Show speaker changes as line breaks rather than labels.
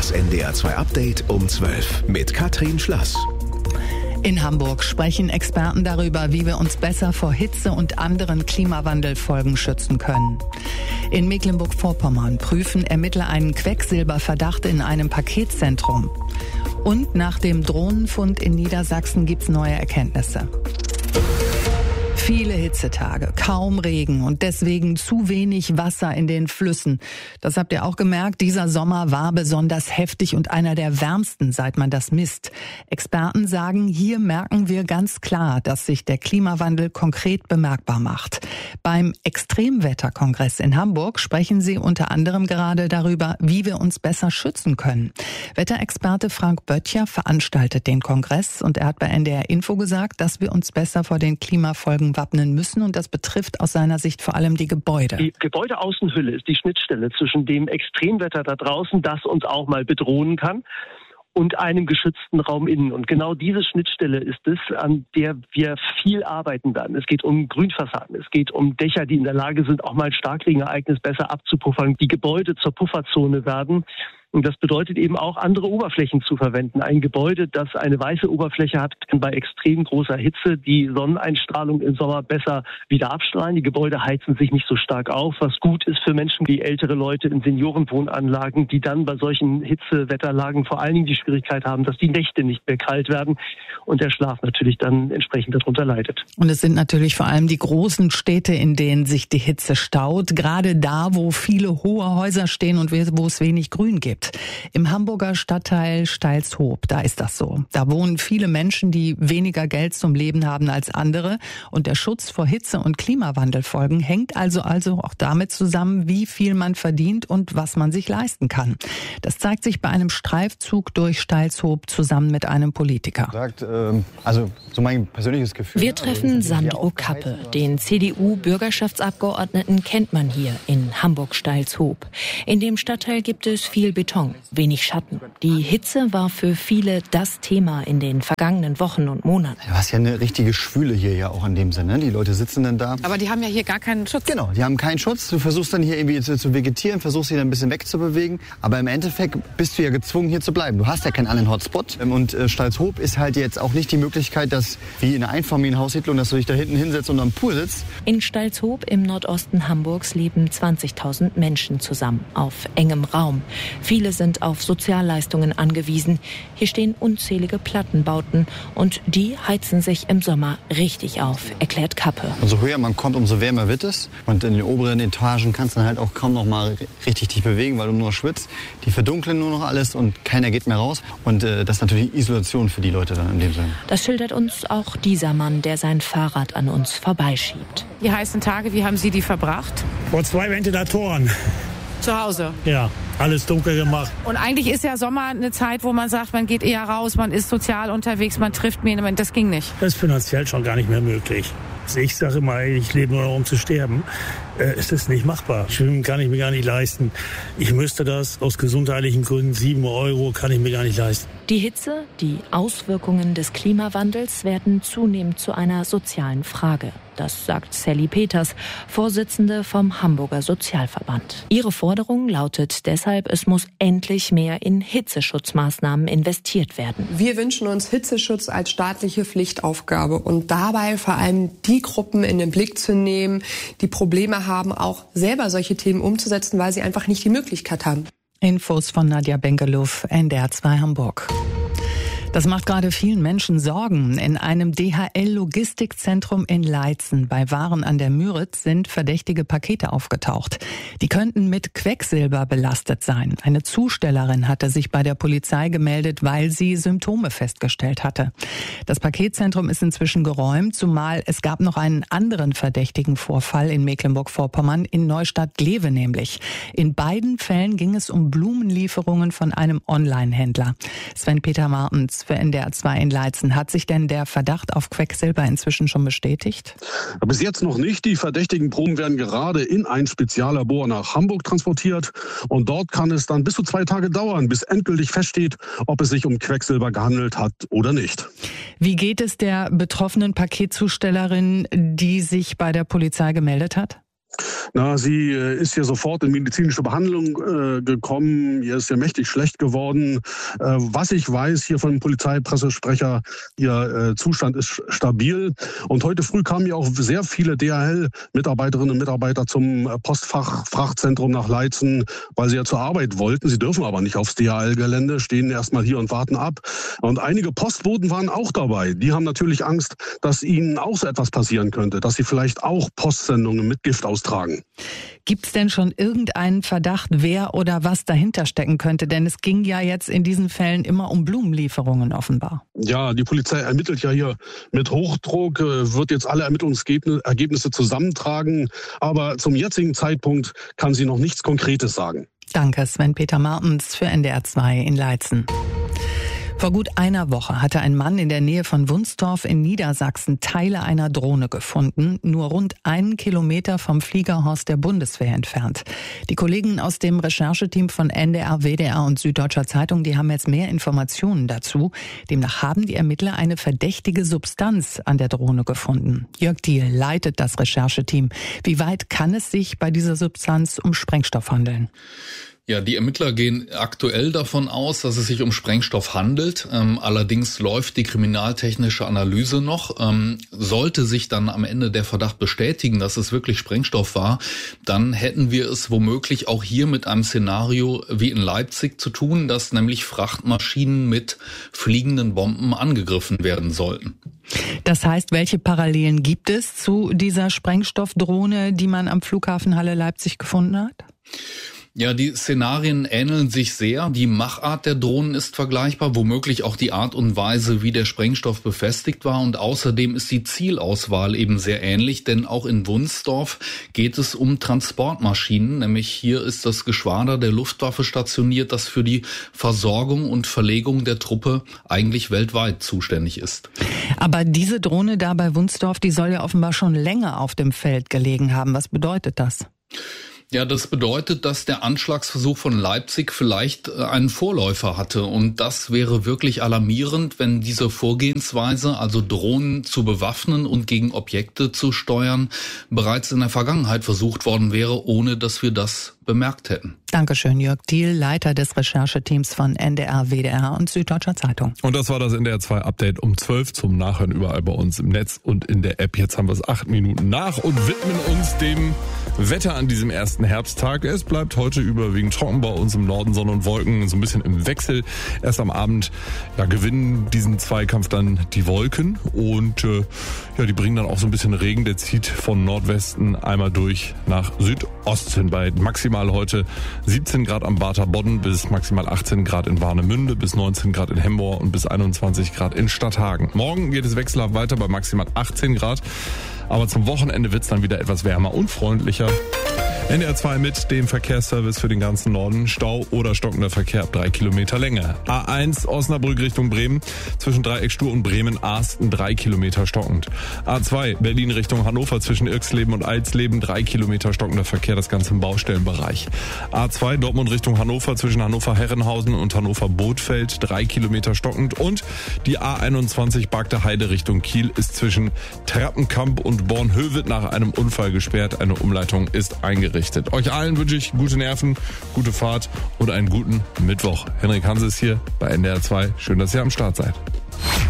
Das NDR 2 Update um 12 mit Katrin Schlass.
In Hamburg sprechen Experten darüber, wie wir uns besser vor Hitze und anderen Klimawandelfolgen schützen können. In Mecklenburg-Vorpommern prüfen Ermittler einen Quecksilberverdacht in einem Paketzentrum. Und nach dem Drohnenfund in Niedersachsen gibt's neue Erkenntnisse. Viele Hitzetage, kaum Regen und deswegen zu wenig Wasser in den Flüssen. Das habt ihr auch gemerkt, dieser Sommer war besonders heftig und einer der wärmsten, seit man das misst. Experten sagen, hier merken wir ganz klar, dass sich der Klimawandel konkret bemerkbar macht. Beim Extremwetterkongress in Hamburg sprechen sie unter anderem gerade darüber, wie wir uns besser schützen können. Wetterexperte Frank Böttcher veranstaltet den Kongress und er hat bei NDR Info gesagt, dass wir uns besser vor den Klimafolgen wappnen müssen und das betrifft aus seiner Sicht vor allem die Gebäude.
Die Gebäudeaußenhülle ist die Schnittstelle zwischen dem Extremwetter da draußen, das uns auch mal bedrohen kann, und einem geschützten Raum innen. Und genau diese Schnittstelle ist es, an der wir viel arbeiten werden. Es geht um Grünfassaden, es geht um Dächer, die in der Lage sind, auch mal ein Starkregenereignis besser abzupuffern, die Gebäude zur Pufferzone werden. Und das bedeutet eben auch, andere Oberflächen zu verwenden. Ein Gebäude, das eine weiße Oberfläche hat, kann bei extrem großer Hitze die Sonneneinstrahlung im Sommer besser wieder abstrahlen. Die Gebäude heizen sich nicht so stark auf, was gut ist für Menschen wie ältere Leute in Seniorenwohnanlagen, die dann bei solchen Hitzewetterlagen vor allen Dingen die Schwierigkeit haben, dass die Nächte nicht mehr kalt werden und der Schlaf natürlich dann entsprechend darunter leidet.
Und es sind natürlich vor allem die großen Städte, in denen sich die Hitze staut, gerade da, wo viele hohe Häuser stehen und wo es wenig Grün gibt. Im Hamburger Stadtteil Steilshoop, da ist das so. Da wohnen viele Menschen, die weniger Geld zum Leben haben als andere. Und der Schutz vor Hitze- und Klimawandelfolgen hängt also auch damit zusammen, wie viel man verdient und was man sich leisten kann. Das zeigt sich bei einem Streifzug durch Steilshoop zusammen mit einem Politiker.
So mein persönliches Gefühl.
Wir treffen Sandro Kappe, den CDU-Bürgerschaftsabgeordneten kennt man hier in Hamburg-Steilshoop. In dem Stadtteil gibt es viel Beton, wenig Schatten. Die Hitze war für viele das Thema in den vergangenen Wochen und Monaten.
Du hast ja eine richtige Schwüle hier ja auch in dem Sinne. Die Leute sitzen dann da.
Aber die haben ja hier gar keinen Schutz.
Genau, die haben keinen Schutz. Du versuchst dann hier irgendwie zu vegetieren, versuchst dich dann ein bisschen wegzubewegen. Aber im Endeffekt bist du ja gezwungen, hier zu bleiben. Du hast ja keinen anderen Hotspot. Und Steilshoop ist halt jetzt auch nicht die Möglichkeit, dass wie in einer Einfamilienhaussiedlung, dass du dich da hinten hinsetzt und am Pool sitzt.
In Steilshoop im Nordosten Hamburgs leben 20.000 Menschen zusammen auf engem Raum. Viele sind auf Sozialleistungen angewiesen. Hier stehen unzählige Plattenbauten und die heizen sich im Sommer richtig auf, erklärt Kappe.
Umso höher man kommt, umso wärmer wird es. Und in den oberen Etagen kannst du dann halt auch kaum noch mal richtig dich bewegen, weil du nur noch schwitzt. Die verdunkeln nur noch alles und keiner geht mehr raus. Und das ist natürlich Isolation für die Leute dann in dem Sinne.
Das schildert uns auch dieser Mann, der sein Fahrrad an uns vorbeischiebt.
Die heißen Tage, wie haben Sie die verbracht?
Vor 2 Ventilatoren.
Zu Hause?
Ja, alles dunkel gemacht.
Und eigentlich ist ja Sommer eine Zeit, wo man sagt, man geht eher raus, man ist sozial unterwegs, man trifft mehr. Das ging nicht.
Das ist finanziell schon gar nicht mehr möglich. Ich sage immer, ich lebe nur noch, um zu sterben. Es ist nicht machbar. Schwimmen kann ich mir gar nicht leisten. Ich müsste das aus gesundheitlichen Gründen, 7 € kann ich mir gar nicht leisten.
Die Hitze, die Auswirkungen des Klimawandels werden zunehmend zu einer sozialen Frage. Das sagt Sally Peters, Vorsitzende vom Hamburger Sozialverband. Ihre Forderung lautet deshalb, es muss endlich mehr in Hitzeschutzmaßnahmen investiert werden.
Wir wünschen uns Hitzeschutz als staatliche Pflichtaufgabe und dabei vor allem die Gruppen in den Blick zu nehmen, die Probleme haben, auch selber solche Themen umzusetzen, weil sie einfach nicht die Möglichkeit haben.
Infos von Nadja Bengelow, NDR 2 Hamburg. Das macht gerade vielen Menschen Sorgen. In einem DHL-Logistikzentrum in Leitzen bei Waren an der Müritz sind verdächtige Pakete aufgetaucht. Die könnten mit Quecksilber belastet sein. Eine Zustellerin hatte sich bei der Polizei gemeldet, weil sie Symptome festgestellt hatte. Das Paketzentrum ist inzwischen geräumt, zumal es gab noch einen anderen verdächtigen Vorfall in Mecklenburg-Vorpommern, in Neustadt-Glewe nämlich. In beiden Fällen ging es um Blumenlieferungen von einem Online-Händler. Sven-Peter Martens für NDR 2 in Leitzen. Hat sich denn der Verdacht auf Quecksilber inzwischen schon bestätigt?
Bis jetzt noch nicht. Die verdächtigen Proben werden gerade in ein Speziallabor nach Hamburg transportiert. Und dort kann es dann bis zu 2 Tage dauern, bis endgültig feststeht, ob es sich um Quecksilber gehandelt hat oder nicht.
Wie geht es der betroffenen Paketzustellerin, die sich bei der Polizei gemeldet hat?
Sie ist hier sofort in medizinische Behandlung gekommen. Ihr ist ja mächtig schlecht geworden. Was ich weiß hier von dem Polizeipressesprecher, ihr Zustand ist stabil. Und heute früh kamen ja auch sehr viele DHL-Mitarbeiterinnen und Mitarbeiter zum Postfachfrachtzentrum nach Leitzen, weil sie ja zur Arbeit wollten. Sie dürfen aber nicht aufs DHL-Gelände, stehen erstmal hier und warten ab. Und einige Postboten waren auch dabei. Die haben natürlich Angst, dass ihnen auch so etwas passieren könnte, dass sie vielleicht auch Postsendungen mit Gift austragen.
Gibt es denn schon irgendeinen Verdacht, wer oder was dahinter stecken könnte? Denn es ging ja jetzt in diesen Fällen immer um Blumenlieferungen offenbar.
Ja, die Polizei ermittelt ja hier mit Hochdruck, wird jetzt alle Ermittlungsergebnisse zusammentragen. Aber zum jetzigen Zeitpunkt kann sie noch nichts Konkretes sagen.
Danke, Sven-Peter Martens für NDR 2 in Leitzen. Vor gut einer Woche hatte ein Mann in der Nähe von Wunstorf in Niedersachsen Teile einer Drohne gefunden, nur rund 1 Kilometer vom Fliegerhorst der Bundeswehr entfernt. Die Kollegen aus dem Rechercheteam von NDR, WDR und Süddeutscher Zeitung, die haben jetzt mehr Informationen dazu. Demnach haben die Ermittler eine verdächtige Substanz an der Drohne gefunden. Jörg Diehl leitet das Rechercheteam. Wie weit kann es sich bei dieser Substanz um Sprengstoff handeln?
Ja, die Ermittler gehen aktuell davon aus, dass es sich um Sprengstoff handelt. Allerdings läuft die kriminaltechnische Analyse noch. Sollte sich dann am Ende der Verdacht bestätigen, dass es wirklich Sprengstoff war, dann hätten wir es womöglich auch hier mit einem Szenario wie in Leipzig zu tun, dass nämlich Frachtmaschinen mit fliegenden Bomben angegriffen werden sollten.
Das heißt, welche Parallelen gibt es zu dieser Sprengstoffdrohne, die man am Flughafen Halle Leipzig gefunden hat?
Ja, die Szenarien ähneln sich sehr. Die Machart der Drohnen ist vergleichbar, womöglich auch die Art und Weise, wie der Sprengstoff befestigt war. Und außerdem ist die Zielauswahl eben sehr ähnlich, denn auch in Wunstorf geht es um Transportmaschinen. Nämlich hier ist das Geschwader der Luftwaffe stationiert, das für die Versorgung und Verlegung der Truppe eigentlich weltweit zuständig ist.
Aber diese Drohne da bei Wunstorf, die soll ja offenbar schon länger auf dem Feld gelegen haben. Was bedeutet das?
Ja, das bedeutet, dass der Anschlagsversuch von Leipzig vielleicht einen Vorläufer hatte. Und das wäre wirklich alarmierend, wenn diese Vorgehensweise, also Drohnen zu bewaffnen und gegen Objekte zu steuern, bereits in der Vergangenheit versucht worden wäre, ohne dass wir das bemerkt hätten.
Dankeschön, Jörg Diehl, Leiter des Rechercheteams von NDR, WDR und Süddeutscher Zeitung.
Und das war das NDR 2 Update um 12 zum Nachhören überall bei uns im Netz und in der App. Jetzt haben wir es 8 Minuten nach und widmen uns dem Wetter an diesem ersten Herbsttag. Es bleibt heute überwiegend trocken bei uns im Norden, Sonne und Wolken, so ein bisschen im Wechsel. Erst am Abend gewinnen diesen Zweikampf dann die Wolken und die bringen dann auch so ein bisschen Regen. Der zieht von Nordwesten einmal durch nach Südosten. Bei maximal heute 17 Grad am Barther Bodden bis maximal 18 Grad in Warnemünde, bis 19 Grad in Hemmoor und bis 21 Grad in Stadthagen. Morgen geht es wechselhaft weiter bei maximal 18 Grad. Aber zum Wochenende wird es dann wieder etwas wärmer und freundlicher. NDR 2 mit dem Verkehrsservice für den ganzen Norden. Stau oder stockender Verkehr ab 3 Kilometer Länge. A1 Osnabrück Richtung Bremen. Zwischen Dreieckstuhl und Bremen-Aasten 3 Kilometer stockend. A2 Berlin Richtung Hannover zwischen Irxleben und Alsleben 3 Kilometer stockender Verkehr, das Ganze im Baustellenbereich. A2 Dortmund Richtung Hannover zwischen Hannover-Herrenhausen und Hannover-Bothfeld 3 Kilometer stockend. Und die A21 Bargter Heide Richtung Kiel ist zwischen Trappenkamp und Bornhöved nach einem Unfall gesperrt. Eine Umleitung ist eingerichtet. Euch allen wünsche ich gute Nerven, gute Fahrt und einen guten Mittwoch. Henrik Hanse ist hier bei NDR 2. Schön, dass ihr am Start seid.